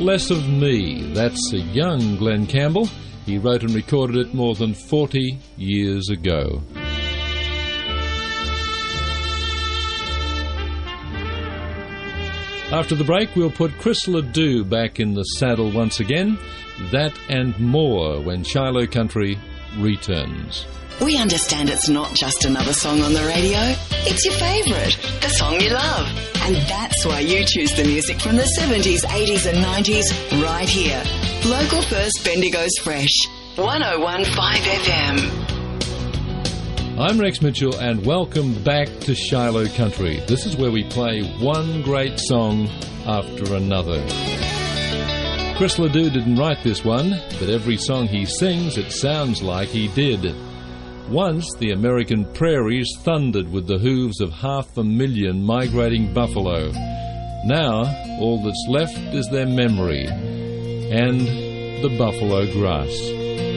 Less of Me. That's a young Glenn Campbell. He wrote and recorded it more than 40 years ago. After the break, we'll put Chris Ledoux back in the saddle once again. That and more when Shiloh Country returns. We understand it's not just another song on the radio. It's your favourite, the song you love. And that's why you choose the music from the 70s, 80s and 90s right here. Local First Bendigo's Fresh, 101.5 FM. I'm Rex Mitchell and welcome back to Shiloh Country. This is where we play one great song after another. Chris Ledoux didn't write this one, but every song he sings, it sounds like he did. Once, the American prairies thundered with the hooves of 500,000 migrating buffalo. Now, all that's left is their memory and the buffalo grass.